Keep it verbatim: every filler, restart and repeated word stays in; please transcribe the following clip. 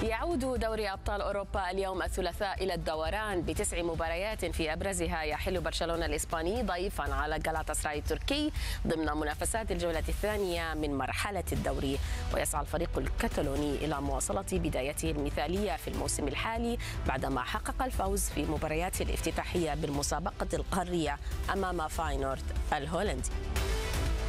يعود دوري أبطال أوروبا اليوم الثلاثاء إلى الدوران بتسع مباريات في أبرزها يحل برشلونة الإسباني ضيفا على جالاتا التركي ضمن منافسات الجولة الثانية من مرحلة الدوري. ويسعى الفريق الكتالوني إلى مواصلة بدايته المثالية في الموسم الحالي بعدما حقق الفوز في مبارياته الافتتاحية بالمسابقة القارية أمام فاينورد الهولندي.